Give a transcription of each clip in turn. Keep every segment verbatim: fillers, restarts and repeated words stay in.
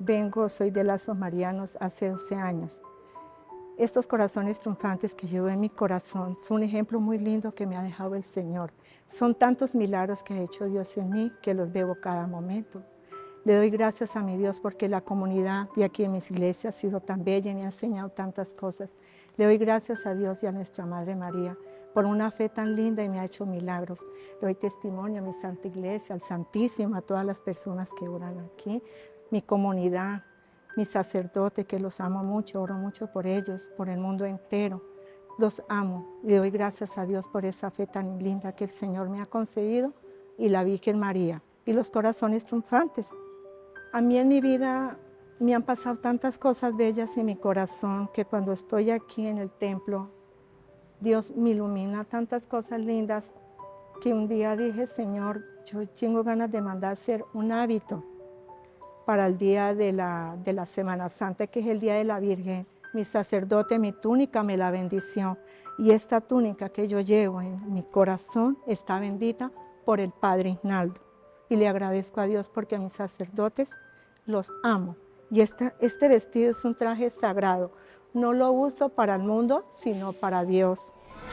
vengo, soy de Lazos Marianos hace doce años. Estos corazones triunfantes que llevo en mi corazón son un ejemplo muy lindo que me ha dejado el Señor. Son tantos milagros que ha hecho Dios en mí que los veo cada momento. Le doy gracias a mi Dios porque la comunidad de aquí en mis iglesias ha sido tan bella y me ha enseñado tantas cosas. Le doy gracias a Dios y a nuestra Madre María por una fe tan linda y me ha hecho milagros. Le doy testimonio a mi Santa Iglesia, al Santísimo, a todas las personas que oran aquí, mi comunidad, mis sacerdotes, que los amo mucho, oro mucho por ellos, por el mundo entero. Los amo. Le doy gracias a Dios por esa fe tan linda que el Señor me ha concedido y la Virgen María y los corazones triunfantes. A mí en mi vida me han pasado tantas cosas bellas en mi corazón que cuando estoy aquí en el templo, Dios me ilumina tantas cosas lindas que un día dije, Señor, yo tengo ganas de mandar hacer un hábito para el día de la, de la Semana Santa, que es el Día de la Virgen. Mi sacerdote, mi túnica me la bendició. Y esta túnica que yo llevo en mi corazón está bendita por el Padre Ignaldo. Y le agradezco a Dios porque a mis sacerdotes los amo. Y esta, este vestido es un traje sagrado. No lo uso para el mundo, sino para Dios.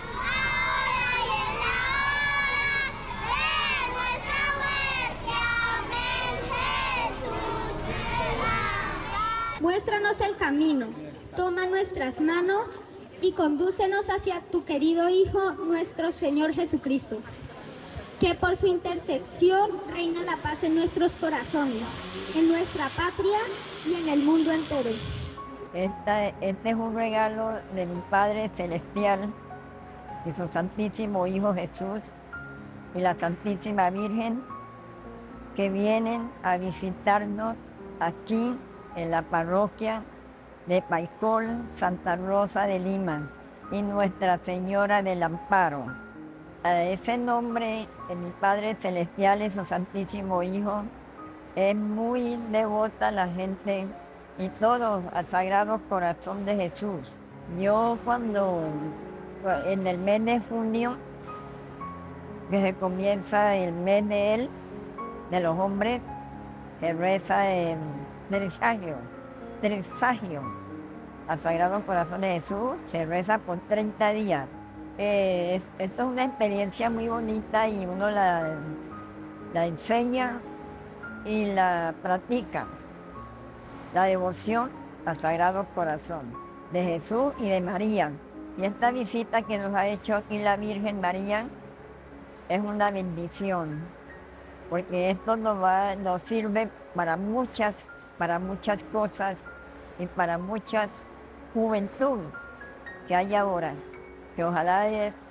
Muéstranos el camino, toma nuestras manos y condúcenos hacia tu querido Hijo, nuestro Señor Jesucristo. Que por su intercesión reina la paz en nuestros corazones, en nuestra patria y en el mundo entero. Esta, este es un regalo de mi Padre Celestial y su Santísimo Hijo Jesús y la Santísima Virgen que vienen a visitarnos aquí en la parroquia de Paicol, Santa Rosa de Lima y Nuestra Señora del Amparo. A ese nombre de mi Padre Celestial y su Santísimo Hijo es muy devota la gente y todos al Sagrado Corazón de Jesús. Yo cuando en el mes de junio, que se comienza el mes de él, de los hombres, se reza el Tresagio, Tresagio al Sagrado Corazón de Jesús, se reza por treinta días. Eh, es, esto es una experiencia muy bonita y uno la, la enseña y la practica. La devoción al Sagrado Corazón de Jesús y de María. Y esta visita que nos ha hecho aquí la Virgen María es una bendición, porque esto nos, va, nos sirve para muchas para muchas cosas y para muchas juventud que hay ahora, que ojalá